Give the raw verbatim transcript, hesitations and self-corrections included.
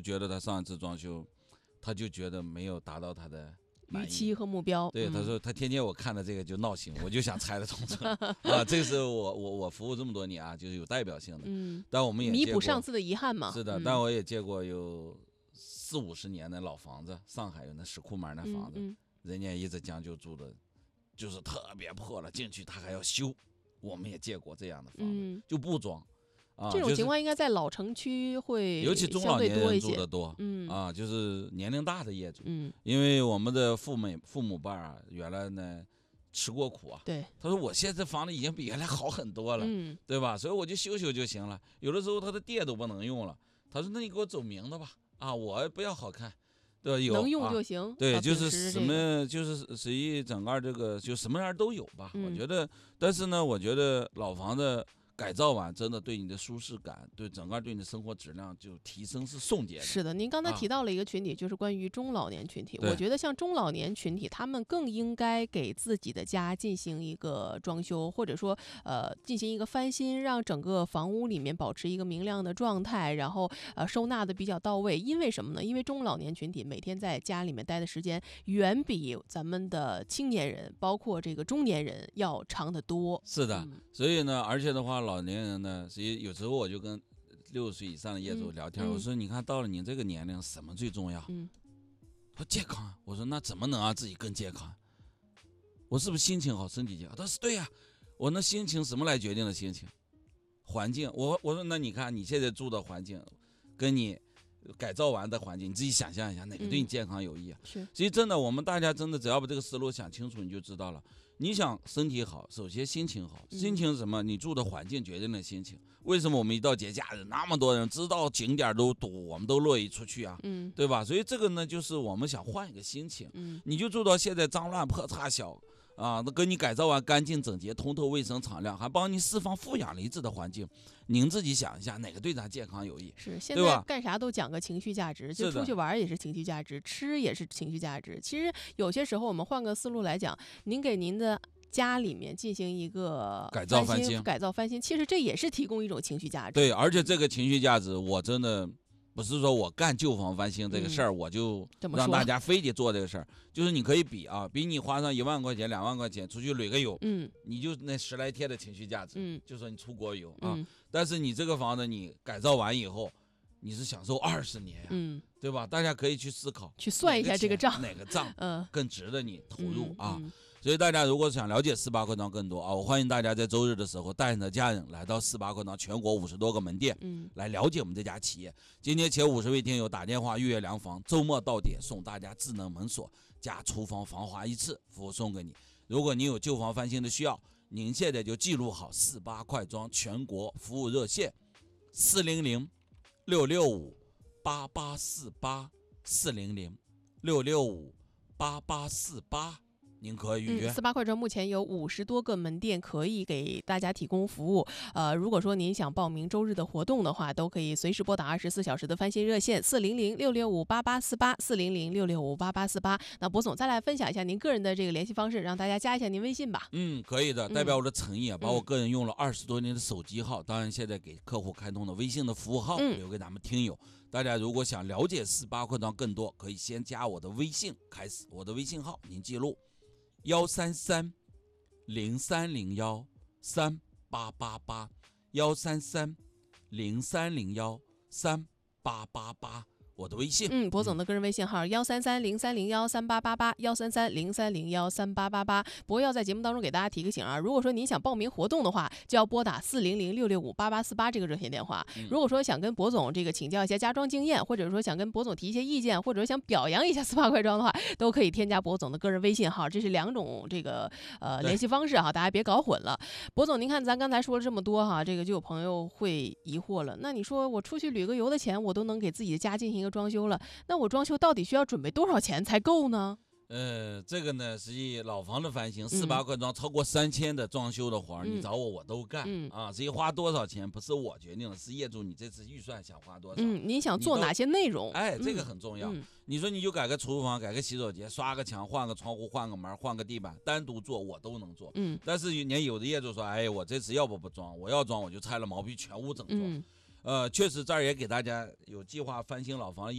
觉得他上一次装修，他就觉得没有达到他的预期和目标。 对， 嗯、 他说他天天我看了这个就闹心，我就想拆了重整啊。这是我我我服务这么多年啊，就是有代表性的。 嗯， 但我们也弥补上次的遗憾嘛。 是的， 嗯、 但我也借过有四五十年的老房子，上海有那石库门那房子， 嗯嗯、 人家一直将就住的，就是特别破了，进去他还要修。我们也借过这样的房子， 嗯、 就不装。啊， 这种情况应该在老城区会尤其中老年人住的多， 嗯啊，就是年龄大的业主， 嗯， 因为我们的父母父母辈啊，原来呢吃过苦啊， 对， 他说我现在房子已经比原来好很多了， 嗯， 对吧？所以我就修修就行了，有的时候他的电都不能用了，他说那你给我走明的吧，啊，我不要好看，对吧？有能用就行， 啊、对，就是什么、 这个、 就是随意整个这个就什么样都有吧， 嗯、 我觉得，但是呢，我觉得老房子改造完真的对你的舒适感，对整个对你的生活质量就提升是送节的。 是的，您刚才提到了一个群体，啊、就是关于中老年群体。我觉得像中老年群体，他们更应该给自己的家进行一个装修，或者说呃进行一个翻新，让整个房屋里面保持一个明亮的状态，然后呃收纳的比较到位。因为什么呢？因为中老年群体每天在家里面待的时间远比咱们的青年人，包括这个中年人要长得多。 是的， 嗯、 所以呢，而且的话，老年人呢，所以有时候我就跟六十岁以上的业主聊天， 嗯、 我说你看到了你这个年龄，什么最重要？ 嗯， 说健康。我说那怎么能让自己更健康？我是不是心情好，身体健康？他说对呀、啊。我那心情什么来决定的心情？环境。我我说那你看你现在住的环境，跟你改造完的环境，你自己想象一下，哪个对你健康有益啊？ 嗯、是。 所以真的，我们大家真的只要把这个思路想清楚，你就知道了。你想身体好，首先心情好。心情是什么？你住的环境决定了心情。为什么我们一到节假日，那么多人知道景点都堵，我们都乐意出去啊？ 嗯， 对吧？所以这个呢，就是我们想换一个心情。 嗯， 你就住到现在脏乱破差小啊，那跟你改造完干净整洁、通透、卫生、敞亮，还帮你释放负氧离子的环境，您自己想一下，哪个对咱健康有益？ 是，现在干啥都讲个情绪价值，就出去玩也是情绪价值，吃也是情绪价值。其实有些时候我们换个思路来讲，您给您的家里面进行一个改造翻新， 改造翻新，其实这也是提供一种情绪价值。 对，而且这个情绪价值，我真的不是说我干旧房翻新这个事儿、嗯，我就让大家非得做这个事儿。就是你可以比啊，比你花上一万块钱、两万块钱出去旅个游， 嗯， 你就那十来天的情绪价值， 嗯， 就说你出国游啊、 嗯。 但是你这个房子你改造完以后，你是享受二十年呀、啊， 嗯， 对吧？大家可以去思考， 去算一下这个账， 哪个账嗯更值得你投入、 嗯、 啊。 嗯所以大家如果想了解四八课堂更多啊，我欢迎大家在周日的时候带你的家人来到四八课堂全国五十多个门店， 嗯， 来了解我们这家企业。今天前五十位听友打电话预约量房，周末到点送大家智能门锁加厨房防滑一次服务送给你。如果您有旧房翻新的需要，您现在就记录好四八快装全国服务热线四零零六六五八八四八四零零六六五八八四八。您可以预约。 嗯、四八快装目前有五十多个门店可以给大家提供服务。呃，如果说您想报名周日的活动的话，都可以随时拨打二十四小时的翻新热线四零零六六五八八四八四零零六六五八八四八。那博总再来分享一下您个人的这个联系方式，让大家加一下您微信吧。 嗯，可以的，代表我的诚意啊，嗯、把我个人用了二十多年的手机号，当然现在给客户开通的微信的服务号、嗯、留给咱们听友。大家如果想了解四八快装更多，可以先加我的微信开始，我的微信号您记录。幺三三零三零幺三八八八，幺三三零三零幺三八八八，我的微信。 嗯，博总的个人微信号幺三三零三零幺三八八八，幺三三零三零幺三八八八。博要在节目当中给大家提个醒啊，如果说您想报名活动的话，就要拨打四零零六六五八八四八这个热线电话。 嗯、 如果说想跟博总这个请教一些家装经验，或者说想跟博总提一些意见，或者说想表扬一下四八快装的话，都可以添加博总的个人微信号，这是两种这个呃联系方式哈，大家别搞混了。博总，您看咱刚才说了这么多哈，这个就有朋友会疑惑了，那你说我出去旅个游的钱，我都能给自己的家进行一个装修了，那我装修到底需要准备多少钱才够呢？ 呃，这个呢，实际老房的翻新，四八快装超过三千的装修的活儿、嗯，你找我我都干、 嗯、 啊。至于花多少钱，不是我决定的，是业主你这次预算想花多少。 嗯，您想做哪些内容？ 哎，这个很重要、 嗯。 你说你就改个厨房，改个洗手间，刷个墙，换个窗户，换个门，换个地板，单独做我都能做。 嗯。 但是年有的业主说，哎，我这次要不不装，我要装我就拆了毛坯全屋整装。 嗯。 呃，确实这儿也给大家有计划翻新老房的